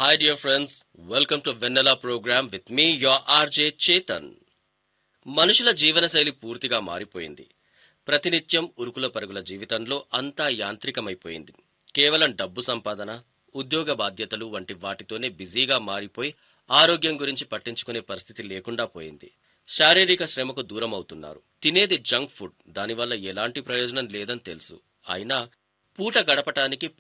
Hi, dear friends. Welcome to Vanilla program with me, your RJ Chetan. మనుషుల జీవనశైలి పూర్తిగా మారిపోయింది. ప్రతినిత్యం ఉరుకుల పరుగుల జీవితంలో అంతా యాంత్రికమైపోయింది. కేవలం డబ్బు సంపాదన, ఉద్యోగ బాధ్యతలు వంటి వాటితోనే బిజీగా మారిపోయి ఆరోగ్యం గురించి పట్టించుకునే పరిస్థితి లేకుండా పోయింది. శారీరక శ్రమకు దూరం అవుతున్నారు. తినేది జంక్ ఫుడ్, దానివల్ల ఎలాంటి ప్రయోజనం లేదని తెలుసు. అయినా పూట గడపటానికి